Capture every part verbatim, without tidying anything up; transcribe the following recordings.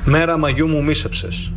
Μέρα Μαγιού μου μίσεψες.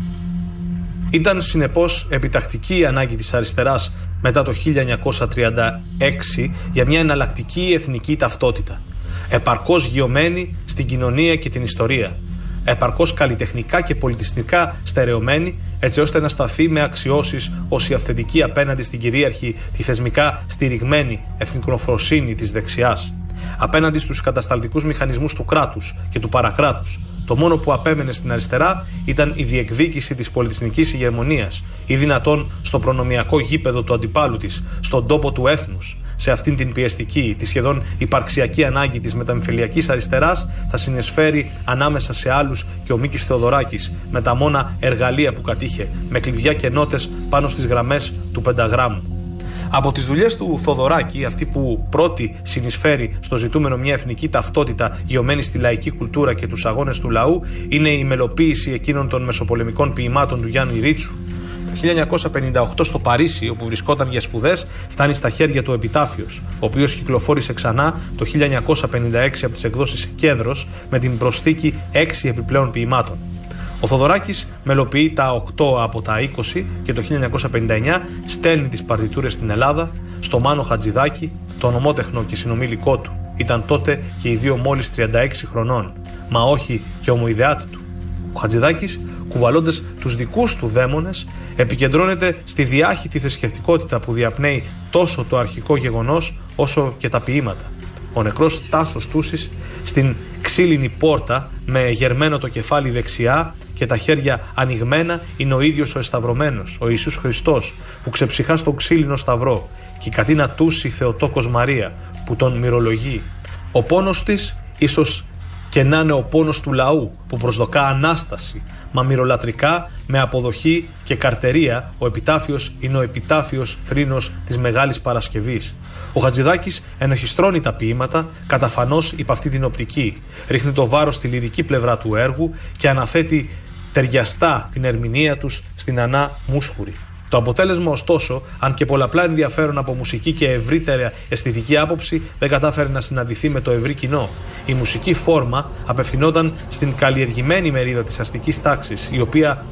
Ήταν συνεπώς επιτακτική η ανάγκη της αριστεράς μετά το χίλια εννιακόσια τριάντα έξι για μια εναλλακτική εθνική ταυτότητα, επαρκώς γειωμένη στην κοινωνία και την ιστορία, επαρκώς καλλιτεχνικά και πολιτιστικά στερεωμένη, έτσι ώστε να σταθεί με αξιώσεις ως η αυθεντική απέναντι στην κυρίαρχη, τη θεσμικά στηριγμένη εθνικοφροσύνη της δεξιάς, απέναντι στους κατασταλτικούς μηχανισμούς του κράτους και του παρακράτους. Το μόνο που απέμενε στην αριστερά ήταν η διεκδίκηση της πολιτισμικής ηγεμονίας ή δυνατόν στο προνομιακό γήπεδο του αντιπάλου της, στον τόπο του έθνους. Σε αυτήν την πιεστική, τη σχεδόν υπαρξιακή ανάγκη της μεταμφιλιακής αριστεράς θα συνεισφέρει ανάμεσα σε άλλους και ο Μίκης Θεοδωράκης με τα μόνα εργαλεία που κατήχε, με κλειδιά και νότες πάνω στις γραμμές του πενταγράμμου. Από τις δουλειές του Θοδωράκη, αυτή που πρώτη συνεισφέρει στο ζητούμενο μια εθνική ταυτότητα γεωμένη στη λαϊκή κουλτούρα και τους αγώνες του λαού, είναι η μελοποίηση εκείνων των μεσοπολεμικών ποιημάτων του Γιάννη Ρίτσου. Το χίλια εννιακόσια πενήντα οκτώ στο Παρίσι, όπου βρισκόταν για σπουδές, φτάνει στα χέρια του Επιτάφιος, ο οποίος κυκλοφόρησε ξανά το χίλια εννιακόσια πενήντα έξι από τις εκδόσεις Κέδρος με την προσθήκη έξι επιπλέον ποιημάτων. Ο Θοδωράκης μελοποιεί τα οκτώ από τα είκοσι και το χίλια εννιακόσια πενήντα εννιά στέλνει τις παρτιτούρες στην Ελλάδα, στο Μάνο Χατζηδάκη, τον ομότεχνο και συνομήλικό του. Ήταν τότε και οι δύο μόλις τριάντα έξι χρονών, μα όχι και ομοειδεάτη του. Ο Χατζηδάκης, κουβαλώντας τους δικούς του δαίμονες, επικεντρώνεται στη διάχυτη θρησκευτικότητα που διαπνέει τόσο το αρχικό γεγονός όσο και τα ποίηματα. Ο νεκρός Τάσος Τούσης στην ξύλινη πόρτα με γερμένο το κεφάλι δεξιά και τα χέρια ανοιγμένα είναι ο ίδιος ο εσταυρωμένος, ο Ιησούς Χριστός, που ξεψυχά στον ξύλινο σταυρό, και η Κατίνα Τούση Θεοτόκος Μαρία που τον μυρολογεί. Ο πόνος της ίσως και να είναι ο πόνος του λαού που προσδοκά Ανάσταση, μα μυρολατρικά με αποδοχή και καρτερία ο επιτάφιος είναι ο επιτάφιος θρήνος της Μεγάλης Παρασκευής. Ο Χατζηδάκης ενοχιστρώνει τα ποίηματα καταφανώς υπ' αυτή την οπτική, ρίχνει το βάρος στη λυρική πλευρά του έργου και αναθέτει ταιριαστά την ερμηνεία τους στην Ανά Μούσχουρη. Το αποτέλεσμα, ωστόσο, αν και πολλαπλά ενδιαφέρον από μουσική και ευρύτερη αισθητική άποψη, δεν κατάφερε να συναντηθεί με το ευρύ κοινό. Η μουσική φόρμα απευθυνόταν στην καλλιεργημένη μερίδα της αστικής τάξης, η οποία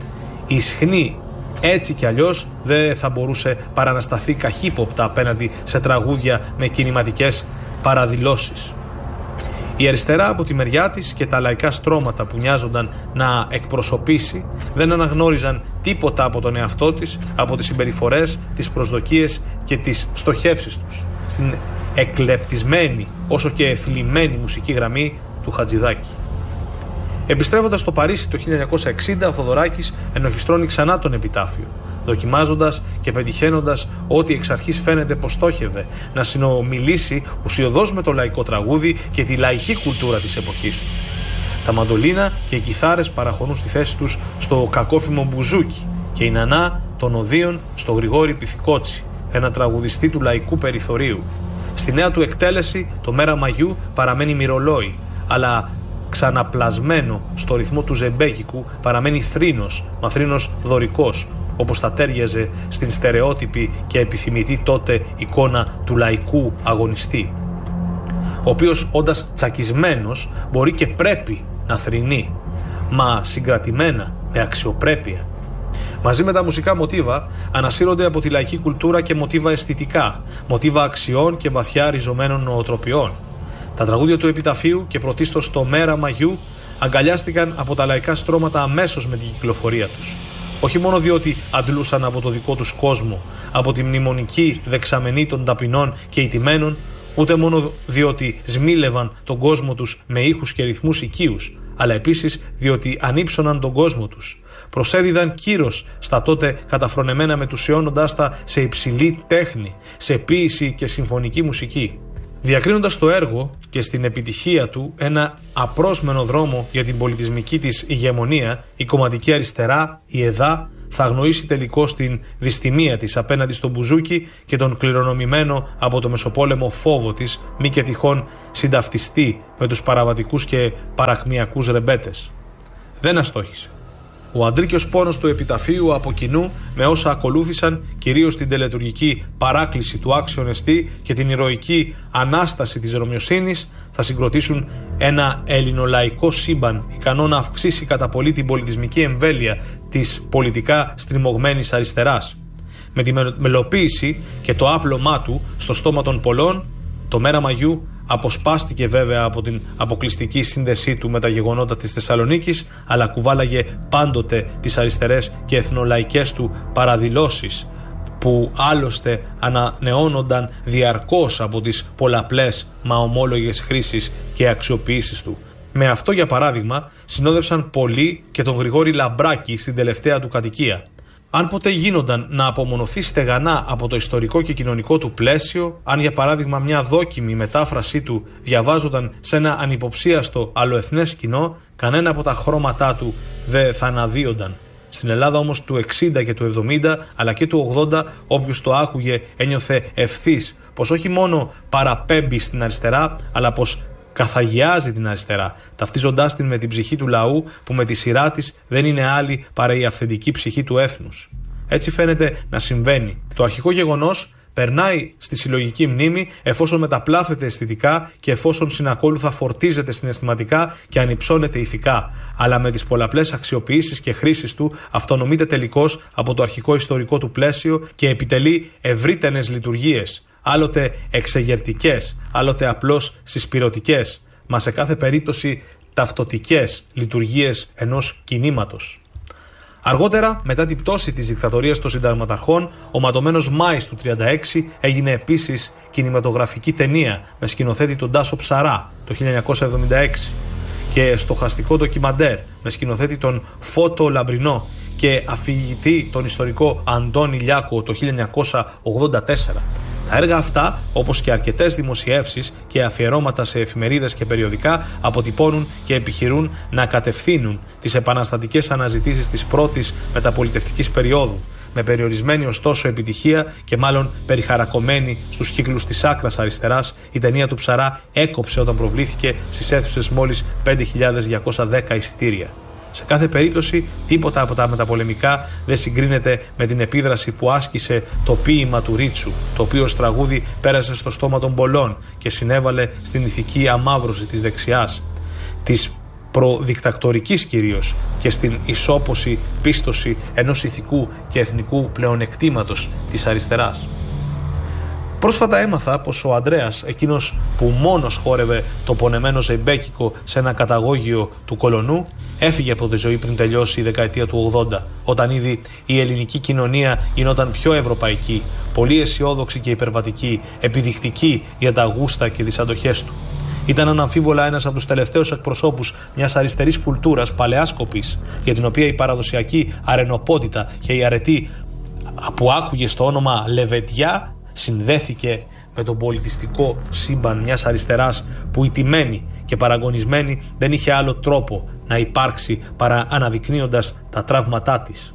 ισχνή έτσι κι αλλιώς δεν θα μπορούσε παρά να σταθεί καχύποπτα απέναντι σε τραγούδια με κινηματικές παραδηλώσεις. Η αριστερά από τη μεριά της και τα λαϊκά στρώματα που νοιάζονταν να εκπροσωπήσει δεν αναγνώριζαν τίποτα από τον εαυτό της, από τις συμπεριφορές, τις προσδοκίες και τις στοχεύσεις τους στην εκλεπτισμένη όσο και εθλιμμένη μουσική γραμμή του Χατζηδάκη. Επιστρέφοντας στο Παρίσι το χίλια εννιακόσια εξήντα, ο Θοδωράκης ενοχιστρώνει ξανά τον Επιτάφιο, δοκιμάζοντας και πετυχαίνοντας ό,τι εξ αρχής φαίνεται πως στόχευε να συνομιλήσει ουσιωδώς με το λαϊκό τραγούδι και τη λαϊκή κουλτούρα της εποχής του. Τα μαντολίνα και οι κιθάρες παραχωρούν στη θέση τους στο κακόφημο μπουζούκι και η Νανά των Οδείων στο Γρηγόρη Πυθικότσι, ένα τραγουδιστή του λαϊκού περιθωρίου. Στη νέα του εκτέλεση το Μέρα Μαγιού παραμένει μυρολόι, αλλά ξαναπλασμένο στο ρυθμό του ζεμπέκικου παραμένει θρήνος, μα θρήνος δωρικός, όπως θα τέριαζε στην στερεότυπη και επιθυμητή τότε εικόνα του λαϊκού αγωνιστή, ο οποίος όντας τσακισμένος μπορεί και πρέπει να θρηνεί, μα συγκρατημένα με αξιοπρέπεια. Μαζί με τα μουσικά μοτίβα ανασύρονται από τη λαϊκή κουλτούρα και μοτίβα αισθητικά, μοτίβα αξιών και βαθιά ριζωμένων νοοτροπιών. Τα τραγούδια του Επιταφείου και πρωτίστως το Μέρα Μαγιού αγκαλιάστηκαν από τα λαϊκά στρώματα αμέσως με την κυκλοφορία τους. Όχι μόνο διότι αντλούσαν από το δικό τους κόσμο, από τη μνημονική δεξαμενή των ταπεινών και ηττημένων, ούτε μόνο διότι σμήλευαν τον κόσμο τους με ήχους και ρυθμούς οικείους, αλλά επίσης διότι ανύψωναν τον κόσμο τους. Προσέδιδαν κύρος στα τότε καταφρονεμένα μετουσιώνοντάς τα σε υψηλή τέχνη, σε ποίηση και συμφωνική μουσική. Διακρίνοντας το έργο και στην επιτυχία του ένα απρόσμενο δρόμο για την πολιτισμική της ηγεμονία, η κομματική αριστερά, η ΕΔΑ, θα αγνοήσει τελικώς την δυστημία της απέναντι στον μπουζούκι και τον κληρονομημένο από το Μεσοπόλεμο φόβο της, μη και τυχόν συνταυτιστεί με τους παραβατικούς και παραχμιακούς ρεμπέτες. Δεν αστόχησε. Ο αντρίκιος πόνος του Επιταφείου από κοινού με όσα ακολούθησαν, κυρίως την τελετουργική παράκληση του άξιον εστί και την ηρωική ανάσταση της Ρωμιοσύνης, θα συγκροτήσουν ένα ελληνολαϊκό σύμπαν ικανό να αυξήσει κατά πολύ την πολιτισμική εμβέλεια της πολιτικά στριμωγμένης αριστεράς. Με τη μελοποίηση και το άπλωμά του στο στόμα των πολλών, το Μέρα Μαγιού αποσπάστηκε βέβαια από την αποκλειστική σύνδεσή του με τα γεγονότα της Θεσσαλονίκης, αλλά κουβάλαγε πάντοτε τις αριστερές και εθνολαϊκές του παραδηλώσεις, που άλλωστε ανανεώνονταν διαρκώς από τις πολλαπλές μα ομόλογες χρήσεις και αξιοποιήσεις του. Με αυτό, για παράδειγμα, συνόδευσαν πολλοί και τον Γρηγόρη Λαμπράκη στην τελευταία του κατοικία. Αν ποτέ γίνονταν να απομονωθεί στεγανά από το ιστορικό και κοινωνικό του πλαίσιο, αν για παράδειγμα μια δόκιμη μετάφρασή του διαβάζονταν σε ένα ανυποψίαστο αλλοεθνές κοινό, κανένα από τα χρώματά του δεν θα αναδύονταν. Στην Ελλάδα όμως του εξήντα και του εβδομήντα αλλά και του ογδόντα, όποιος το άκουγε ένιωθε ευθύς πως όχι μόνο παραπέμπει στην αριστερά, αλλά πως καθαγιάζει την αριστερά, ταυτίζοντάς την με την ψυχή του λαού, που με τη σειρά της δεν είναι άλλη παρά η αυθεντική ψυχή του έθνους. Έτσι φαίνεται να συμβαίνει. Το αρχικό γεγονός περνάει στη συλλογική μνήμη εφόσον μεταπλάθεται αισθητικά και εφόσον συνακόλουθα φορτίζεται συναισθηματικά και ανυψώνεται ηθικά, αλλά με τις πολλαπλές αξιοποιήσεις και χρήσεις του αυτονομείται τελικώς από το αρχικό ιστορικό του πλαίσιο και επιτελεί ευρύτενες λειτουργίες, άλλοτε εξεγερτικές, άλλοτε απλώς συσπυρωτικές, μα σε κάθε περίπτωση ταυτοτικές λειτουργίες ενός κινήματος. Αργότερα, μετά την πτώση της δικτατορίας των συνταγματαρχών, ο ματωμένος Μάης του τριάντα έξι έγινε επίσης κινηματογραφική ταινία με σκηνοθέτη τον Τάσο Ψαρά το χίλια εννιακόσια εβδομήντα έξι και στοχαστικό ντοκιμαντέρ με σκηνοθέτη τον Φώτο Λαμπρινό και αφηγητή τον ιστορικό Αντώνη Λιάκο το χίλια εννιακόσια ογδόντα τέσσερα. Τα έργα αυτά, όπως και αρκετές δημοσιεύσεις και αφιερώματα σε εφημερίδες και περιοδικά, αποτυπώνουν και επιχειρούν να κατευθύνουν τις επαναστατικές αναζητήσεις της πρώτης μεταπολιτευτικής περίοδου, με περιορισμένη ωστόσο επιτυχία και μάλλον περιχαρακωμένη στους κύκλους της άκρας αριστεράς. Η ταινία του Ψαρά έκοψε όταν προβλήθηκε στις αίθουσες μόλις πέντε χιλιάδες διακόσια δέκα εισιτήρια. Σε κάθε περίπτωση, τίποτα από τα μεταπολεμικά δεν συγκρίνεται με την επίδραση που άσκησε το ποίημα του Ρίτσου, το οποίο ως τραγούδι πέρασε στο στόμα των πολλών και συνέβαλε στην ηθική αμαύρωση της δεξιάς, της προδικτακτορικής κυρίως, και στην ισόποση πίστοση ενός ηθικού και εθνικού πλεονεκτήματος της αριστεράς. Πρόσφατα έμαθα πως ο Ανδρέας, εκείνος που μόνος χόρευε το πονεμένο ζεϊμπέκικο σε ένα καταγόγιο του Κολονού, έφυγε από τη ζωή πριν τελειώσει η δεκαετία του ογδόντα, όταν ήδη η ελληνική κοινωνία γινόταν πιο ευρωπαϊκή, πολύ αισιόδοξη και υπερβατική, επιδεικτική για τα γούστα και τις αντοχές του. Ήταν αναμφίβολα ένας από τους τελευταίους εκπροσώπους μιας αριστερής κουλτούρας παλαιάσκοπης, για την οποία η παραδοσιακή αρενοπότητα και η αρετή που άκουγε στο όνομα Λεβεντιά συνδέθηκε με τον πολιτιστικό σύμπαν μιας αριστεράς που ηττημένη και παραγωνισμένη δεν είχε άλλο τρόπο να υπάρξει παρά αναδεικνύοντας τα τραύματά της.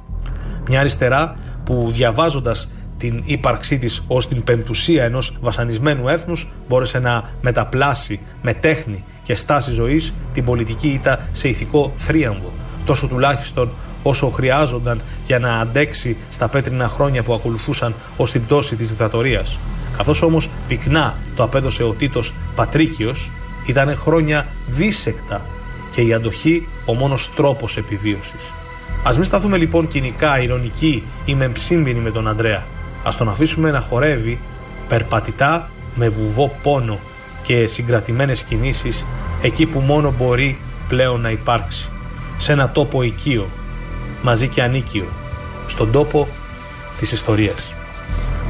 Μια αριστερά που, διαβάζοντας την ύπαρξή της ως την πεμπτουσία ενός βασανισμένου έθνους, μπόρεσε να μεταπλάσει με τέχνη και στάση ζωής την πολιτική ήττα σε ηθικό θρίαμβο, τόσο τουλάχιστον όσο χρειάζονταν για να αντέξει στα πέτρινα χρόνια που ακολουθούσαν ως την πτώση της δικτατορίας. Καθώς όμως πυκνά το απέδωσε ο Τίτος Πατρίκιος, ήταν χρόνια δίσεκτα και η αντοχή ο μόνος τρόπος επιβίωσης. Ας μην σταθούμε λοιπόν κοινικά, ειρωνικοί ή μεμψύμπινοι με τον Ανδρέα. Ας τον αφήσουμε να χορεύει περπατητά με βουβό πόνο και συγκρατημένες κινήσεις εκεί που μόνο μπορεί πλέον να υπάρξει, σε ένα τόπο οικείο, μαζί και ανίκιο, στον τόπο της ιστορίας.